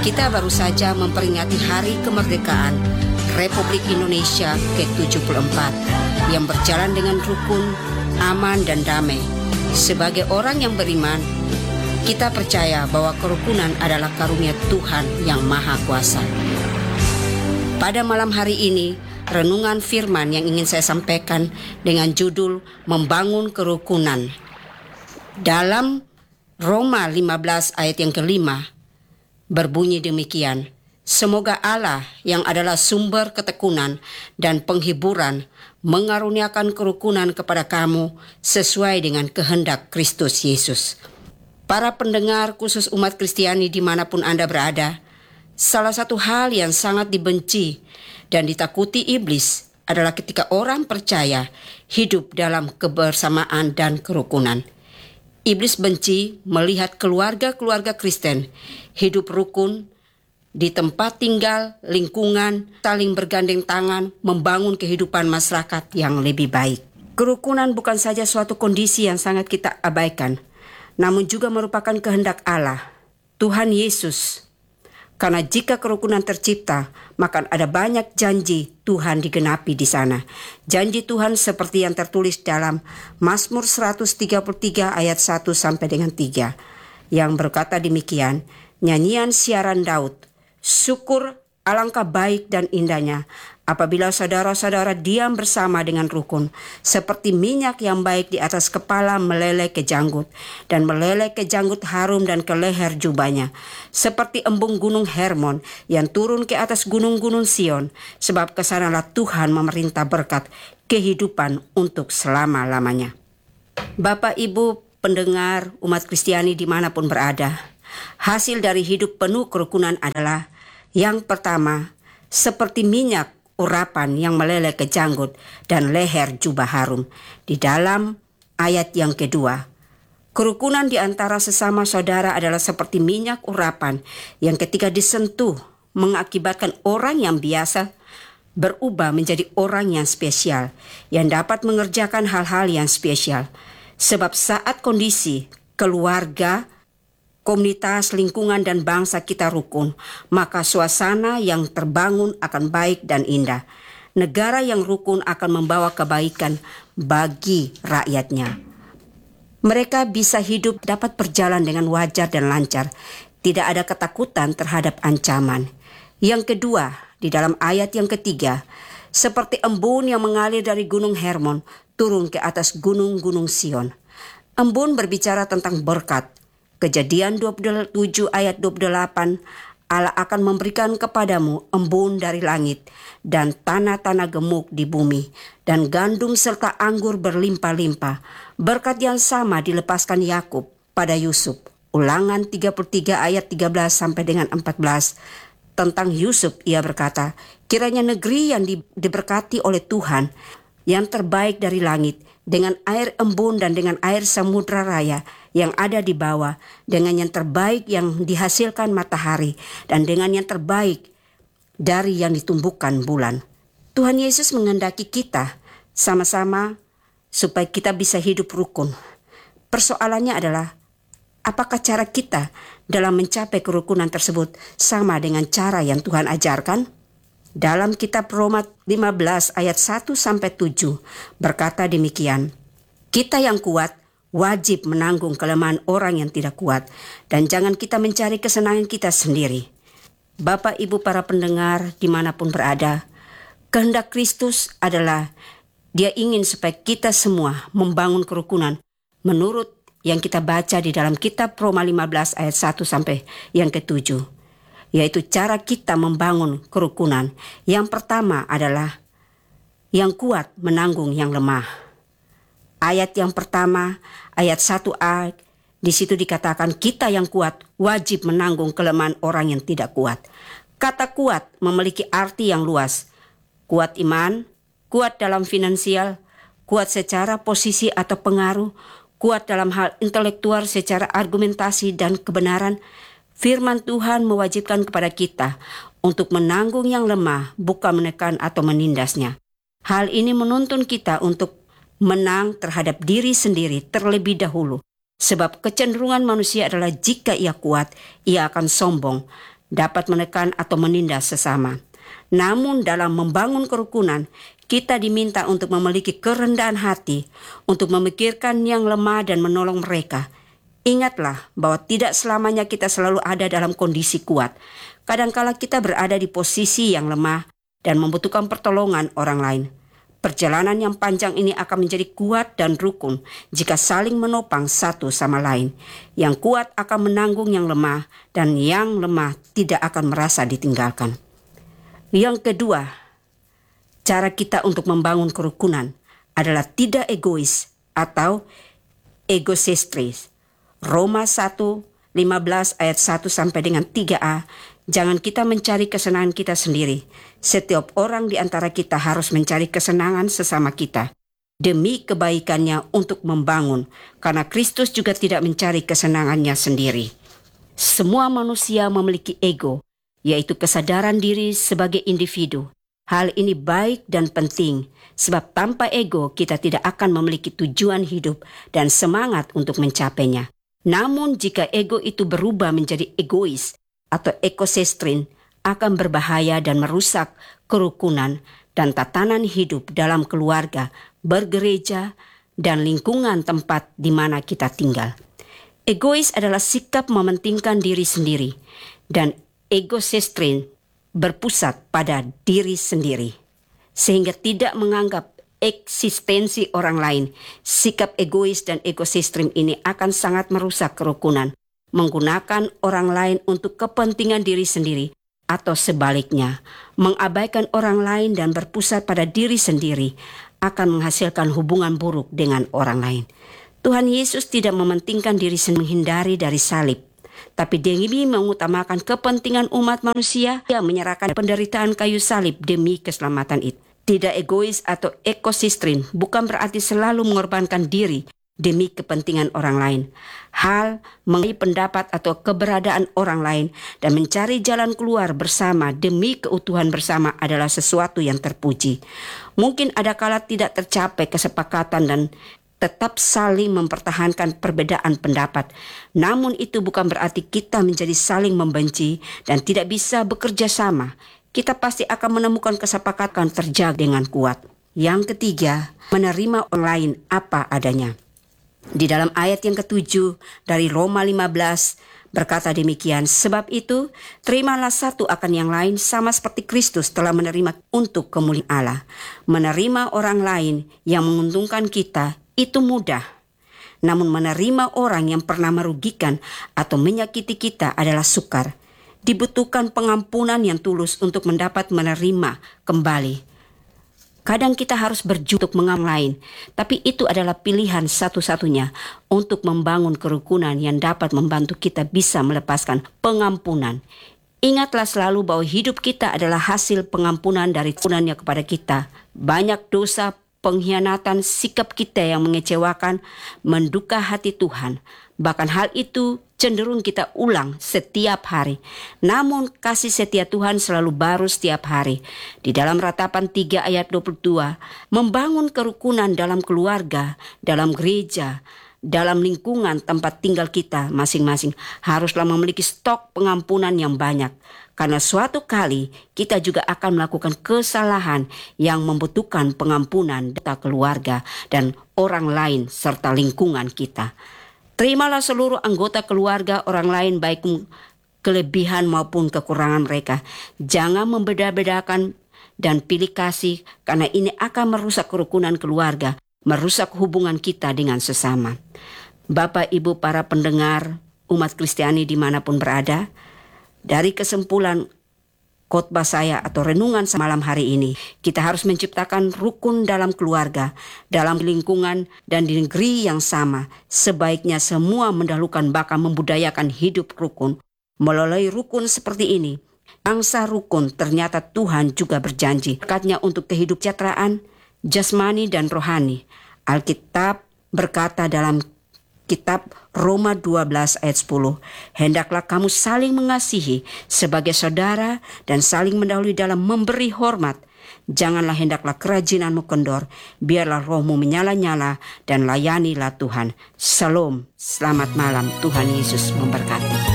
Kita baru saja memperingati Hari Kemerdekaan Republik Indonesia ke-74 yang berjalan dengan rukun, aman, dan damai. Sebagai orang yang beriman, kita percaya bahwa kerukunan adalah karunia Tuhan yang Maha Kuasa. Pada malam hari ini, renungan firman yang ingin saya sampaikan dengan judul Membangun Kerukunan. Dalam Roma 15 ayat yang kelima, berbunyi demikian, semoga Allah yang adalah sumber ketekunan dan penghiburan mengaruniakan kerukunan kepada kamu sesuai dengan kehendak Kristus Yesus. Para pendengar khusus umat Kristiani dimanapun Anda berada, salah satu hal yang sangat dibenci dan ditakuti iblis adalah ketika orang percaya hidup dalam kebersamaan dan kerukunan. Iblis benci melihat keluarga-keluarga Kristen hidup rukun di tempat tinggal, lingkungan, saling bergandeng tangan, membangun kehidupan masyarakat yang lebih baik. Kerukunan bukan saja suatu kondisi yang sangat kita abaikan, namun juga merupakan kehendak Allah, Tuhan Yesus. Karena jika kerukunan tercipta, maka ada banyak janji Tuhan digenapi di sana. Janji Tuhan seperti yang tertulis dalam Mazmur 133 ayat 1 sampai dengan 3 yang berkata demikian, nyanyian siaran Daud, syukur alangkah baik dan indahnya apabila saudara-saudara diam bersama dengan rukun, seperti minyak yang baik di atas kepala meleleh ke janggut, dan meleleh ke janggut harum dan ke leher jubahnya, seperti embung gunung Hermon yang turun ke atas gunung-gunung Sion, sebab kesanalah Tuhan memerintah berkat kehidupan untuk selama-lamanya. Bapak, Ibu, pendengar umat Kristiani dimanapun berada, hasil dari hidup penuh kerukunan adalah yang pertama, seperti minyak urapan yang meleleh ke janggut dan leher jubah harum. Di dalam ayat yang kedua, kerukunan di antara sesama saudara adalah seperti minyak urapan yang ketika disentuh mengakibatkan orang yang biasa berubah menjadi orang yang spesial, yang dapat mengerjakan hal-hal yang spesial. Sebab saat kondisi keluarga, komunitas, lingkungan, dan bangsa kita rukun, maka suasana yang terbangun akan baik dan indah. Negara yang rukun akan membawa kebaikan bagi rakyatnya. Mereka bisa hidup dapat berjalan dengan wajar dan lancar. Tidak ada ketakutan terhadap ancaman. Yang kedua, di dalam ayat yang ketiga, seperti embun yang mengalir dari gunung Hermon turun ke atas gunung-gunung Sion. Embun berbicara tentang berkat. Kejadian 27 ayat 28, Allah akan memberikan kepadamu embun dari langit dan tanah-tanah gemuk di bumi dan gandum serta anggur berlimpah-limpah. Berkat yang sama dilepaskan Yakub pada Yusuf. Ulangan 33 ayat 13 sampai dengan 14. Tentang Yusuf ia berkata, kiranya negeri yang diberkati oleh Tuhan yang terbaik dari langit, dengan air embun dan dengan air samudra raya yang ada di bawah, dengan yang terbaik yang dihasilkan matahari, dan dengan yang terbaik dari yang ditumbuhkan bulan. Tuhan Yesus menghendaki kita sama-sama supaya kita bisa hidup rukun. Persoalannya adalah, apakah cara kita dalam mencapai kerukunan tersebut sama dengan cara yang Tuhan ajarkan? Dalam kitab Roma 15 ayat 1 sampai 7 berkata demikian, kita yang kuat wajib menanggung kelemahan orang yang tidak kuat, dan jangan kita mencari kesenangan kita sendiri. Bapak, Ibu, para pendengar dimanapun berada, kehendak Kristus adalah Dia ingin supaya kita semua membangun kerukunan menurut yang kita baca di dalam kitab Roma 15 ayat 1 sampai yang ke-7. Yaitu cara kita membangun kerukunan. Yang pertama adalah yang kuat menanggung yang lemah. Ayat yang pertama, ayat 1a, di situ dikatakan kita yang kuat wajib menanggung kelemahan orang yang tidak kuat. Kata kuat memiliki arti yang luas. Kuat iman, kuat dalam finansial, kuat secara posisi atau pengaruh, kuat dalam hal intelektual secara argumentasi dan kebenaran. Firman Tuhan mewajibkan kepada kita untuk menanggung yang lemah, bukan menekan atau menindasnya. Hal ini menuntun kita untuk menang terhadap diri sendiri terlebih dahulu. Sebab kecenderungan manusia adalah jika ia kuat, ia akan sombong dapat menekan atau menindas sesama. Namun dalam membangun kerukunan, kita diminta untuk memiliki kerendahan hati, untuk memikirkan yang lemah dan menolong mereka. Ingatlah bahwa tidak selamanya kita selalu ada dalam kondisi kuat. Kadangkala kita berada di posisi yang lemah dan membutuhkan pertolongan orang lain. Perjalanan yang panjang ini akan menjadi kuat dan rukun jika saling menopang satu sama lain. Yang kuat akan menanggung yang lemah dan yang lemah tidak akan merasa ditinggalkan. Yang kedua, cara kita untuk membangun kerukunan adalah tidak egois atau egosentris. Roma 1:15 ayat 1 sampai dengan 3a. Jangan kita mencari kesenangan kita sendiri. Setiap orang di antara kita harus mencari kesenangan sesama kita demi kebaikannya untuk membangun, karena Kristus juga tidak mencari kesenangannya sendiri. Semua manusia memiliki ego, yaitu kesadaran diri sebagai individu. Hal ini baik dan penting, sebab tanpa ego kita tidak akan memiliki tujuan hidup dan semangat untuk mencapainya. Namun jika ego itu berubah menjadi egois atau egosentris, akan berbahaya dan merusak kerukunan dan tatanan hidup dalam keluarga, bergereja, dan lingkungan tempat di mana kita tinggal. Egois adalah sikap mementingkan diri sendiri, dan egosentris berpusat pada diri sendiri, sehingga tidak menganggap eksistensi orang lain. Sikap egois dan egosentris ini akan sangat merusak kerukunan, menggunakan orang lain untuk kepentingan diri sendiri, atau sebaliknya, mengabaikan orang lain dan berpusat pada diri sendiri akan menghasilkan hubungan buruk dengan orang lain. Tuhan Yesus tidak mementingkan diri sendiri menghindari dari salib, tapi demi mengutamakan kepentingan umat manusia yang menyerahkan penderitaan kayu salib demi keselamatan itu. Tidak egois atau egosentris bukan berarti selalu mengorbankan diri demi kepentingan orang lain. Hal mengenai pendapat atau keberadaan orang lain dan mencari jalan keluar bersama demi keutuhan bersama adalah sesuatu yang terpuji. Mungkin ada kala tidak tercapai kesepakatan dan tetap saling mempertahankan perbedaan pendapat. Namun itu bukan berarti kita menjadi saling membenci dan tidak bisa bekerja sama. Kita pasti akan menemukan kesepakatan terjaga dengan kuat. Yang ketiga, menerima orang lain apa adanya. Di dalam ayat yang ke-7 dari Roma 15 berkata demikian, sebab itu terimalah satu akan yang lain sama seperti Kristus telah menerima untuk kemuliaan Allah. Menerima orang lain yang menguntungkan kita itu mudah. Namun menerima orang yang pernah merugikan atau menyakiti kita adalah sukar. Dibutuhkan pengampunan yang tulus untuk mendapat menerima kembali. Kadang kita harus berjuang untuk mengampuni lain, tapi itu adalah pilihan satu-satunya untuk membangun kerukunan yang dapat membantu kita bisa melepaskan pengampunan. Ingatlah selalu bahwa hidup kita adalah hasil pengampunan dari Tuhannya kepada kita. Banyak dosa, pengkhianatan, sikap kita yang mengecewakan, menduka hati Tuhan. Bahkan hal itu cenderung kita ulang setiap hari. Namun kasih setia Tuhan selalu baru setiap hari. Di dalam Ratapan 3 ayat 22, membangun kerukunan dalam keluarga, dalam gereja, dalam lingkungan tempat tinggal kita masing-masing haruslah memiliki stok pengampunan yang banyak. Karena suatu kali kita juga akan melakukan kesalahan yang membutuhkan pengampunan dari keluarga dan orang lain serta lingkungan kita. Terimalah seluruh anggota keluarga orang lain baik kelebihan maupun kekurangan mereka. Jangan membeda-bedakan dan pilih kasih karena ini akan merusak kerukunan keluarga, merusak hubungan kita dengan sesama. Bapak, Ibu, para pendengar umat Kristiani dimanapun berada, dari kesimpulan khotbah saya atau renungan malam hari ini, kita harus menciptakan rukun dalam keluarga, dalam lingkungan, dan di negeri yang sama. Sebaiknya semua mendahulukan bahkan membudayakan hidup rukun. Melalui rukun seperti ini, bangsa rukun ternyata Tuhan juga berjanji berkatnya untuk kehidupan kesejahteraan, jasmani dan rohani. Alkitab berkata dalam Kitab Roma 12 ayat 10, hendaklah kamu saling mengasihi sebagai saudara dan saling mendahului dalam memberi hormat. Janganlah hendaklah kerajinanmu kendor, biarlah rohmu menyala-nyala dan layanilah Tuhan. Shalom, selamat malam, Tuhan Yesus memberkati.